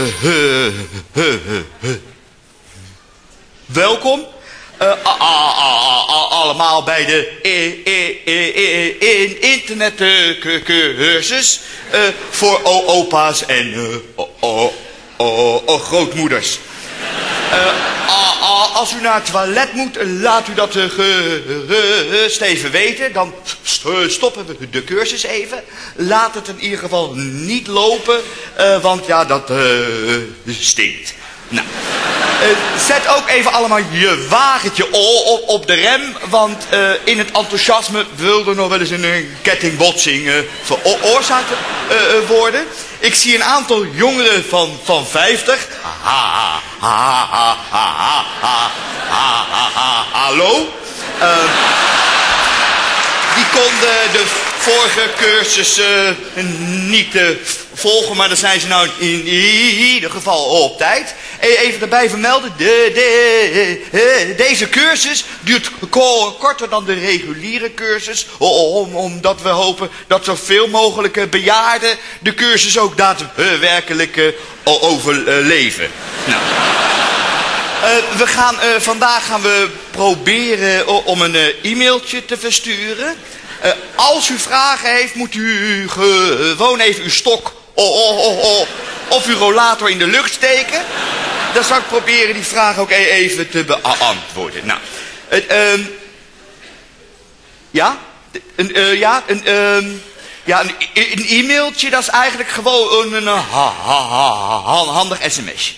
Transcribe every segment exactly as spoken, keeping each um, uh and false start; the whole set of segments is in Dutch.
Welkom uh, allemaal bij de in internetcursus uh, voor opa's en uh, grootmoeders. Uh, als u naar het toilet moet, laat u dat gerust even weten. Dan stoppen we de cursus even. Laat het in ieder geval niet lopen, uh, want ja, dat uh, stinkt. Nou, uh, zet ook even allemaal je wagentje op, op de rem, want uh, in het enthousiasme wil er nog wel eens een kettingbotsing uh, veroorzaakt uh, worden. Ik zie een aantal jongeren van, van vijftig. Ha, ha, ha, ha, ha, ha, ha, ha, ha, hallo? Uh, die konden de vorige cursus uh, niet uh, volgen, maar dan zijn ze nou in ieder geval op tijd. Even erbij vermelden, de, de, de, deze cursus duurt korter dan de reguliere cursus, om, omdat we hopen dat zoveel mogelijk bejaarden de cursus ook daadwerkelijk uh, overleven. Nou. Uh, we gaan, uh, vandaag gaan we proberen om een uh, e-mailtje te versturen. Uh, als u vragen heeft, moet u gewoon even uw stok oh, oh, oh, of uw rollator in de lucht steken. Dan zal ik proberen die vraag ook even te beantwoorden. Nou, het, um, ja, een, uh, ja, een, um, ja, een, een e-mailtje, dat is eigenlijk gewoon een, een ha, ha, ha, handig sms'je.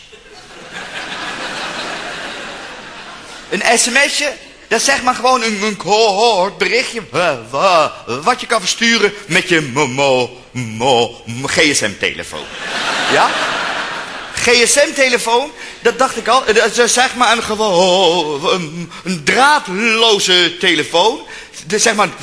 Een sms'je, dat is zeg maar gewoon een, een kort berichtje wat je kan versturen met je mo, mo, mo, G S M-telefoon. Ja? G S M-telefoon, dat dacht ik al, dat is zeg maar een gewoon een, een draadloze telefoon. Zeg maar